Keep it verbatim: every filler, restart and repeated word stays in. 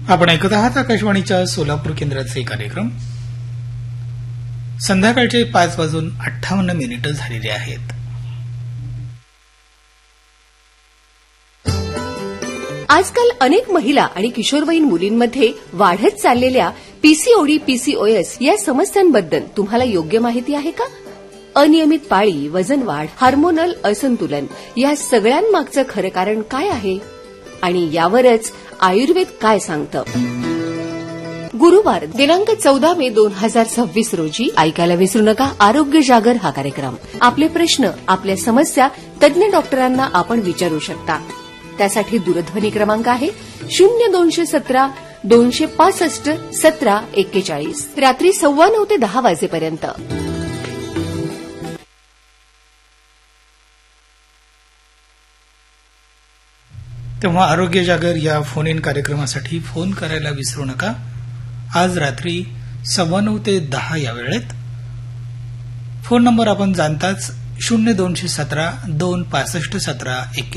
आपण ऐकत आहात आकाशवाणीच्या सोलापूर केंद्राचे कार्यक्रम. संध्याकाळचे पाच वाजून अठ्ठावन्न मिनिटं झालेली आहेत. आजकाल अनेक महिला आणि किशोरवयीन मुलींमध्ये वाढत चाललेल्या पीसीओडी पीसीओएस या समस्यांबद्दल तुम्हाला योग्य माहिती आहे का? अनियमित पाळी, वजन वाढ, हार्मोनल असंतुलन या सगळ्यांमागचं खरं कारण काय आहे आणि यावरच आयुर्वेद काय सांगतं? गुरुवार दिनांक चौदा मे दोन हजार सव्वीस रोजी ऐकायला विसरू नका आरोग्य जागर हा कार्यक्रम. आपले प्रश्न, आपल्या समस्या तज्ज्ञ डॉक्टरांना आपण विचारू शकता. त्यासाठी दूरध्वनी क्रमांक आहे शून्य दोनशे सतरा दोनशे पासष्ट सतरा एक्केचाळीस. रात्री सव्वा नऊ ते दहा वाजेपर्यंत. तेव्हा आरोग्य जागर या फोन इन कार्यक्रमासाठी फोन करायला विसरू नका. आज रात्री सव्वा नऊ ते दहा या वेळेत. फोन नंबर आपण जाणताच शून्य दोनशे सतरा दोन पासष्ट सतरा